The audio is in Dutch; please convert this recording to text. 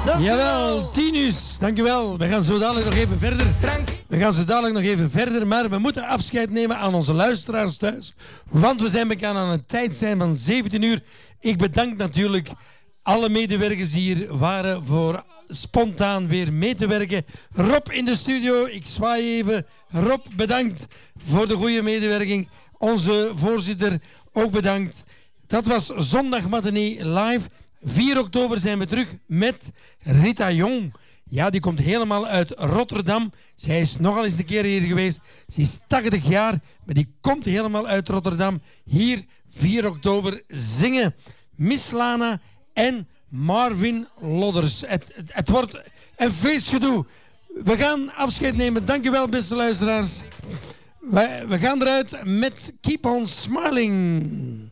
Jawel, Tinus, dankjewel. We gaan zo dadelijk nog even verder. Maar we moeten afscheid nemen aan onze luisteraars thuis. Want we zijn bekend aan het tijd zijn van 17 uur. Ik bedank natuurlijk alle medewerkers die hier waren voor spontaan weer mee te werken. Rob in de studio, ik zwaai even. Rob, bedankt voor de goede medewerking. Onze voorzitter, ook bedankt. Dat was Zondag Matinee Live. 4 oktober zijn we terug met Rita Jong. Ja, die komt helemaal uit Rotterdam. Zij is nogal eens een keer hier geweest. Ze is 80 jaar, maar die komt helemaal uit Rotterdam. Hier 4 oktober zingen Miss Lana en Marvin Lodders. Het wordt een feestgedoe. We gaan afscheid nemen. Dankjewel, beste luisteraars. We gaan eruit met Keep on Smiling.